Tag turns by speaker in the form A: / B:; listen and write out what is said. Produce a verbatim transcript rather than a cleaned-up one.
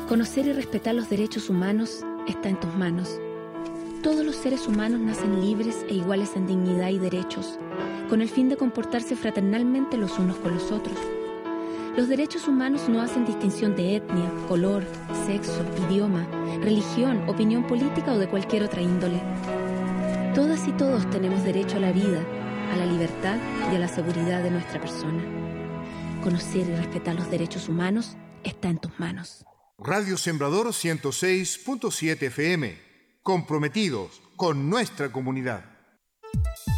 A: Conocer y respetar los derechos humanos está en tus manos. Todos los seres humanos nacen libres e iguales en dignidad y derechos, con el fin de comportarse fraternalmente los unos con los otros. Los derechos humanos no hacen distinción de etnia, color, sexo, idioma, religión, opinión política o de cualquier otra índole. Todas y todos tenemos derecho a la vida, a la libertad y a la seguridad de nuestra persona. Conocer y respetar los derechos humanos está en tus manos.
B: Radio Sembrador ciento seis punto siete F M, comprometidos con nuestra comunidad.